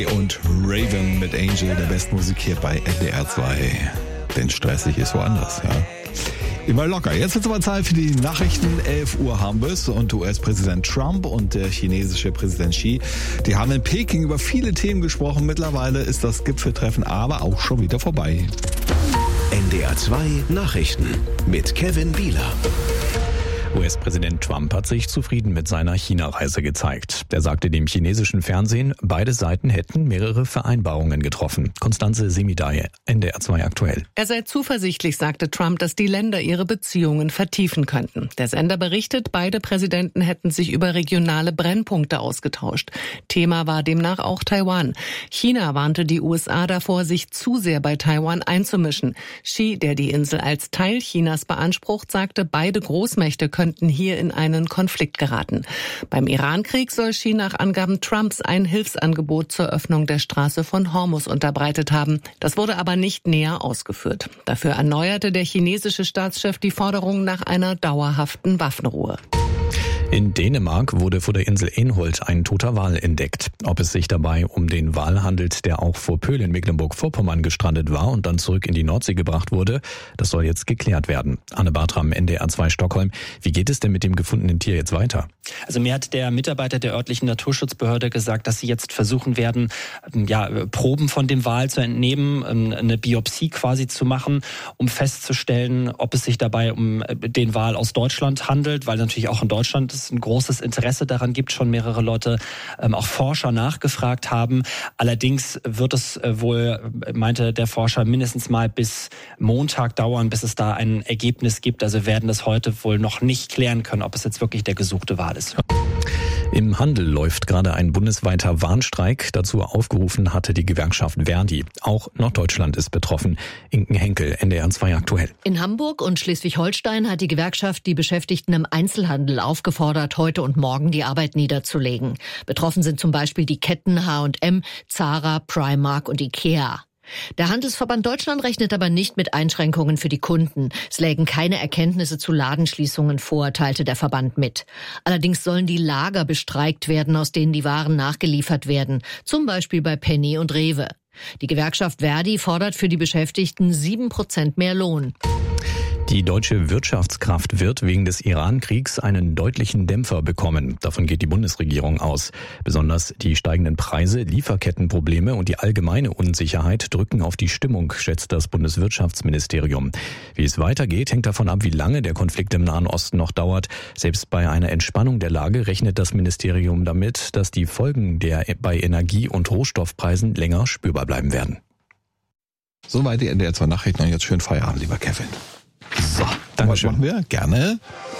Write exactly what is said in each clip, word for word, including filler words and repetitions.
Und Raven mit Angel, der besten Musik hier bei N D R zwei. Denn stressig ist woanders, ja. Immer locker. Jetzt ist aber Zeit für die Nachrichten. elf Uhr haben wir es und U S-Präsident Trump und der chinesische Präsident Xi, die haben in Peking über viele Themen gesprochen. Mittlerweile ist das Gipfeltreffen aber auch schon wieder vorbei. N D R zwei Nachrichten mit Kevin Bieler. U S-Präsident Trump hat sich zufrieden mit seiner China-Reise gezeigt. Er sagte dem chinesischen Fernsehen, beide Seiten hätten mehrere Vereinbarungen getroffen. Constanze Semidaye, N D R zwei aktuell. Er sei zuversichtlich, sagte Trump, dass die Länder ihre Beziehungen vertiefen könnten. Der Sender berichtet, beide Präsidenten hätten sich über regionale Brennpunkte ausgetauscht. Thema war demnach auch Taiwan. China warnte die U S A davor, sich zu sehr bei Taiwan einzumischen. Xi, der die Insel als Teil Chinas beansprucht, sagte, beide Großmächte könnten hier in einen Konflikt geraten. Beim Irankrieg soll Xi nach Angaben Trumps ein Hilfsangebot zur Öffnung der Straße von Hormuz unterbreitet haben. Das wurde aber nicht näher ausgeführt. Dafür erneuerte der chinesische Staatschef die Forderung nach einer dauerhaften Waffenruhe. In Dänemark wurde vor der Insel Enholt ein toter Wal entdeckt. Ob es sich dabei um den Wal handelt, der auch vor Pöhl in Mecklenburg-Vorpommern gestrandet war und dann zurück in die Nordsee gebracht wurde, das soll jetzt geklärt werden. Anne Bartram, N D R zwei Stockholm. Wie geht es denn mit dem gefundenen Tier jetzt weiter? Also mir hat der Mitarbeiter der örtlichen Naturschutzbehörde gesagt, dass sie jetzt versuchen werden, ja, Proben von dem Wal zu entnehmen, eine Biopsie quasi zu machen, um festzustellen, ob es sich dabei um den Wal aus Deutschland handelt, weil natürlich auch in Deutschland es ein großes Interesse daran gibt, schon mehrere Leute, ähm, auch Forscher nachgefragt haben. Allerdings wird es äh, wohl, meinte der Forscher, mindestens mal bis Montag dauern, bis es da ein Ergebnis gibt. Also werden das heute wohl noch nicht klären können, ob es jetzt wirklich der gesuchte Wal ist. Im Handel läuft gerade ein bundesweiter Warnstreik. Dazu aufgerufen hatte die Gewerkschaft Verdi. Auch Norddeutschland ist betroffen. Inken Henkel, N D R zwei aktuell. In Hamburg und Schleswig-Holstein hat die Gewerkschaft die Beschäftigten im Einzelhandel aufgefordert, heute und morgen die Arbeit niederzulegen. Betroffen sind zum Beispiel die Ketten H und M, Zara, Primark und Ikea. Der Handelsverband Deutschland rechnet aber nicht mit Einschränkungen für die Kunden. Es lägen keine Erkenntnisse zu Ladenschließungen vor, teilte der Verband mit. Allerdings sollen die Lager bestreikt werden, aus denen die Waren nachgeliefert werden, zum Beispiel bei Penny und Rewe. Die Gewerkschaft Verdi fordert für die Beschäftigten sieben Prozent mehr Lohn. Die deutsche Wirtschaftskraft wird wegen des Iran-Kriegs einen deutlichen Dämpfer bekommen. Davon geht die Bundesregierung aus. Besonders die steigenden Preise, Lieferkettenprobleme und die allgemeine Unsicherheit drücken auf die Stimmung, schätzt das Bundeswirtschaftsministerium. Wie es weitergeht, hängt davon ab, wie lange der Konflikt im Nahen Osten noch dauert. Selbst bei einer Entspannung der Lage rechnet das Ministerium damit, dass die Folgen der bei Energie- und Rohstoffpreisen länger spürbar bleiben werden. Soweit die N D R zwei Nachrichten und jetzt schönen Feierabend, lieber Kevin. So, was machen wir? Gerne.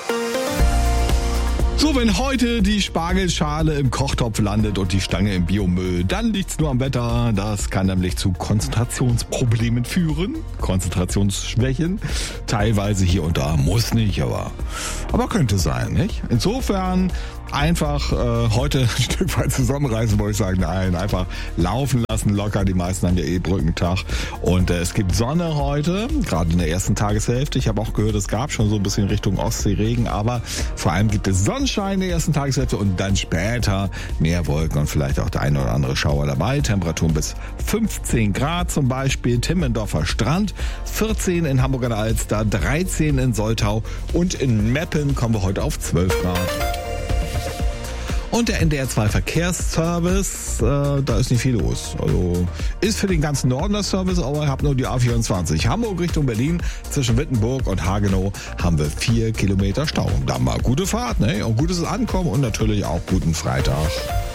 So, wenn heute die Spargelschale im Kochtopf landet und die Stange im Biomüll, dann liegt's nur am Wetter. Das kann nämlich zu Konzentrationsproblemen führen, Konzentrationsschwächen. Teilweise hier und da, muss nicht, aber, aber könnte sein, nicht? Insofern einfach äh, heute ein Stück weit zusammenreißen, wollte ich sagen. Nein, einfach laufen lassen, locker. Die meisten haben ja eh Brückentag. Und äh, es gibt Sonne heute, gerade in der ersten Tageshälfte. Ich habe auch gehört, es gab schon so ein bisschen Richtung Ostsee Regen, aber vor allem gibt es Sonnenschein in der ersten Tageshälfte und dann später mehr Wolken und vielleicht auch der eine oder andere Schauer dabei. Temperaturen bis fünfzehn Grad zum Beispiel. Timmendorfer Strand, vierzehn in Hamburg an der Alster, dreizehn in Soltau und in Meppen kommen wir heute auf zwölf Grad. Und der N D R zwei Verkehrsservice, äh, da ist nicht viel los. Also ist für den ganzen Norden das Service, aber ich habe nur die A vierundzwanzig. Hamburg Richtung Berlin, zwischen Wittenburg und Hagenow haben wir vier Kilometer Stau. Da mal gute Fahrt, ne? Und gutes Ankommen und natürlich auch guten Freitag.